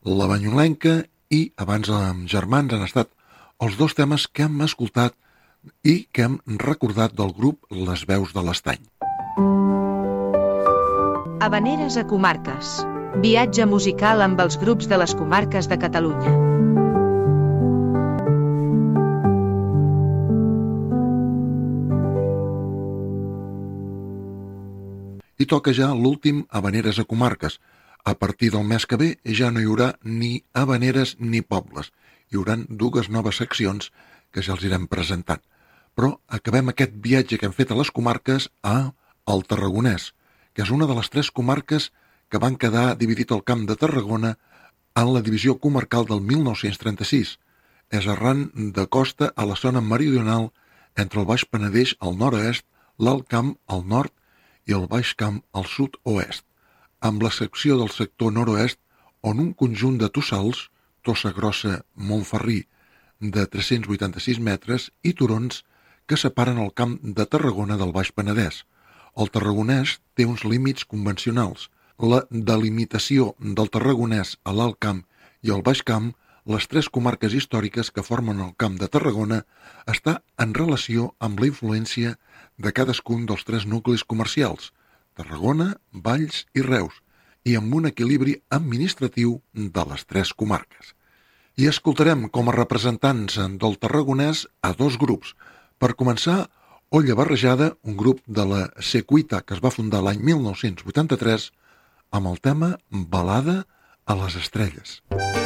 La Banyolenca i Abans amb germans han estat els dos temes que hem escoltat i que hem recordat del grup Les Veus de l'Estany. Havaneres a comarques. Viatge musical amb els grups de les comarques de Catalunya. I toca ja l'últim Havaneres a comarques. A partir del mes que ve ja no hi haurà ni havaneres ni pobles. Hi haurà dues noves seccions que ja els irem presentant. Però acabem aquest viatge que hem fet a les comarques a el Tarragonès, que és una de les 3 comarques que van quedar dividit el Camp de Tarragona en la divisió comarcal del 1936. És arran de costa a la zona meridional entre el Baix Penedès al nord-oest, l'Alt Camp al nord i el Baix Camp al sud-oest, amb la secció del sector nord-oest on un conjunt de tossals, Tossa Grossa Montferrí, de 386 metres i turons que separen el Camp de Tarragona del Baix Penedès. El Tarragonès té uns límits convencionals. La delimitació del Tarragonès a l'Alt Camp i al Baix Camp, les 3 comarques històriques que formen el Camp de Tarragona, està en relació amb la influència de cadascun dels 3 nuclis comercials, Tarragona, Valls i Reus, i amb un equilibri administratiu de les 3 comarques. I escoltarem com a representants del Tarragonès a 2 grups. Per començar, Olla Barrejada, un grup de la Secuita que es va fundar l'any 1983, amb el tema Balada a les estrelles.